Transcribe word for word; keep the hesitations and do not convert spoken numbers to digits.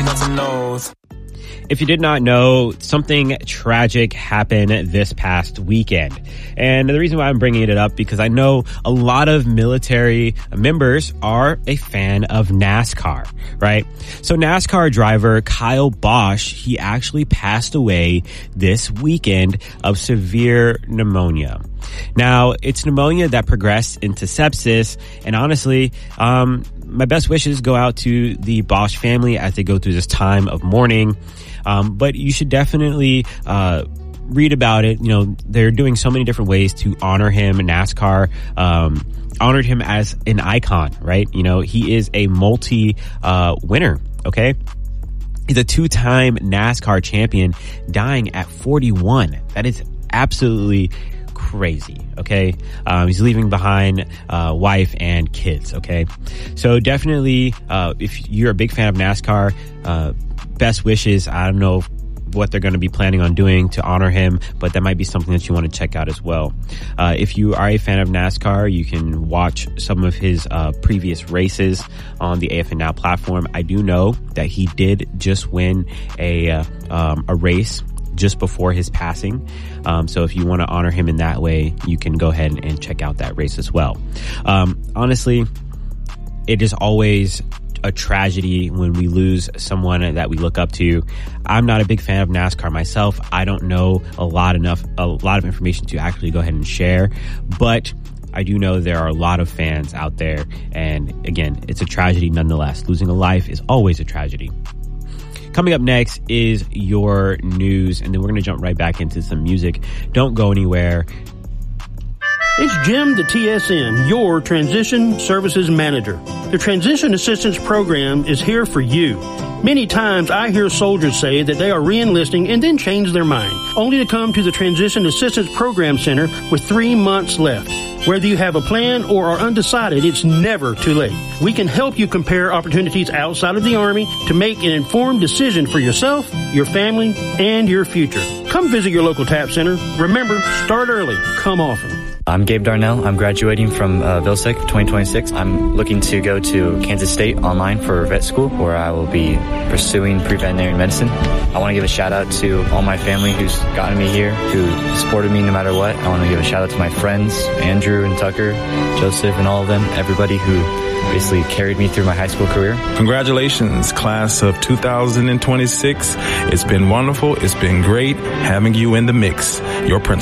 nothing knows. If you did not know, something tragic happened this past weekend. And the reason why I'm bringing it up, because I know a lot of military members are a fan of NASCAR, right? So NASCAR driver Kyle Bosch, he actually passed away this weekend of severe pneumonia. Now, it's pneumonia that progressed into sepsis, and honestly, um, my best wishes go out to the Bosch family as they go through this time of mourning. Um, but you should definitely, uh, read about it. You know, they're doing so many different ways to honor him. NASCAR, um, honored him as an icon, right? You know, he is a multi, uh, winner. Okay. He's a two-time NASCAR champion, dying at forty-one. That is absolutely crazy. Okay. Um, he's leaving behind uh wife and kids. Okay. So definitely, uh, if you're a big fan of NASCAR, uh, best wishes. I don't know what they're going to be planning on doing to honor him, but that might be something that you want to check out as well. Uh, if you are a fan of NASCAR, you can watch some of his uh, previous races on the A F N Now platform. I do know that he did just win a uh, um, a race just before his passing. Um, so if you want to honor him in that way, you can go ahead and, and check out that race as well. Um, honestly, it is always a tragedy when we lose someone that we look up to. I'm not a big fan of NASCAR myself. I don't know a lot enough, a lot of information to actually go ahead and share, but I do know there are a lot of fans out there. And again, it's a tragedy nonetheless. Losing a life is always a tragedy. Coming up next is your news, and then we're going to jump right back into some music. Don't go anywhere. It's Jim, the T S M, your Transition Services Manager. The Transition Assistance Program is here for you. Many times I hear soldiers say that they are re-enlisting and then change their mind, only to come to the Transition Assistance Program Center with three months left. Whether you have a plan or are undecided, it's never too late. We can help you compare opportunities outside of the Army to make an informed decision for yourself, your family, and your future. Come visit your local TAP Center. Remember, start early, come often. I'm Gabe Darnell. I'm graduating from uh, Vilsec twenty twenty-six. I'm looking to go to Kansas State online for vet school, where I will be pursuing pre-veterinary medicine. I want to give a shout out to all my family who's gotten me here, who supported me no matter what. I want to give a shout out to my friends, Andrew and Tucker, Joseph, and all of them, everybody who basically carried me through my high school career. Congratulations, class of two thousand twenty-six. It's been wonderful. It's been great having you in the mix. Your principal.